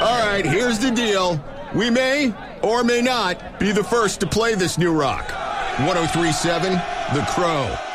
All right, here's the deal. We may or may not be the first to play this new rock. 103.7 The Crow.